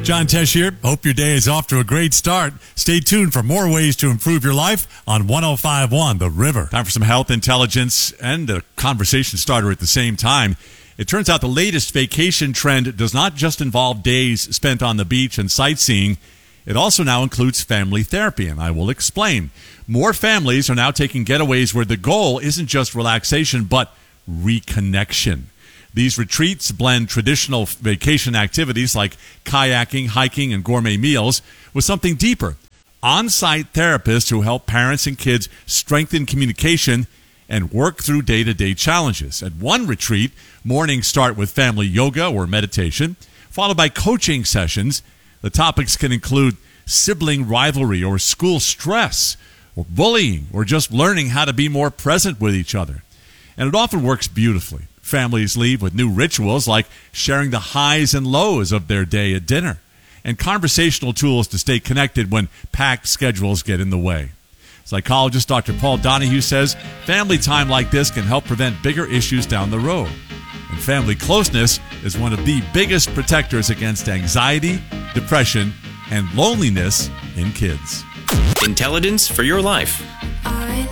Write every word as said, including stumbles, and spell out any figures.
John Tesh here. Hope your day is off to a great start. Stay tuned for more ways to improve your life on one oh five point one The River. Time for some health intelligence and a conversation starter at the same time. It turns out the latest vacation trend does not just involve days spent on the beach and sightseeing. It also now includes family therapy, and I will explain. More families are now taking getaways where the goal isn't just relaxation, but reconnection. These retreats blend traditional vacation activities like kayaking, hiking, and gourmet meals with something deeper. On-site therapists who help parents and kids strengthen communication and work through day-to-day challenges. At one retreat, mornings start with family yoga or meditation, followed by coaching sessions. The topics can include sibling rivalry or school stress, or bullying, or just learning how to be more present with each other. And it often works beautifully. Families leave with new rituals like sharing the highs and lows of their day at dinner and conversational tools to stay connected when packed schedules get in the way. Psychologist Doctor Paul Donahue says family time like this can help prevent bigger issues down the road. And family closeness is one of the biggest protectors against anxiety, depression, and loneliness in kids. Intelligence for your life.